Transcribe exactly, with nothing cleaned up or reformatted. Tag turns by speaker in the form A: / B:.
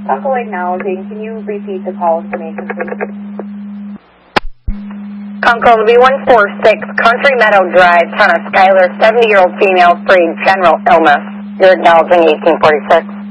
A: Buckle acknowledging. Can you repeat the call information, please?
B: Concord B one four six, Country Meadow Drive, Town of Schuyler, seventy-year-old female, free, general illness. You're acknowledging eighteen forty-six.